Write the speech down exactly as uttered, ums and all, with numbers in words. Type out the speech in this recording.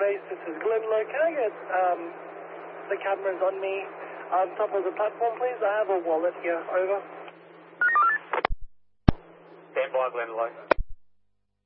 base, this is Glenlow. Can I get um, the cameras on me on top of the platform, please? I have a wallet here. Over. Stand by, Glenlow.